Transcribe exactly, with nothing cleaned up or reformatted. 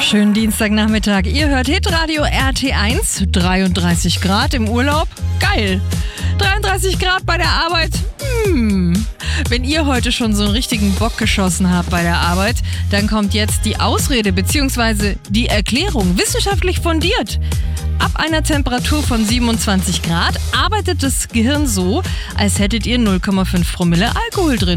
Schönen Dienstagnachmittag. Ihr hört Hitradio R T eins. dreiunddreißig Grad im Urlaub. Geil. dreiunddreißig Grad bei der Arbeit. Hm. Wenn ihr heute schon so einen richtigen Bock geschossen habt bei der Arbeit, dann kommt jetzt die Ausrede bzw. die Erklärung, wissenschaftlich fundiert. Ab einer Temperatur von siebenundzwanzig Grad arbeitet das Gehirn so, als hättet ihr null Komma fünf Promille Alkohol drin.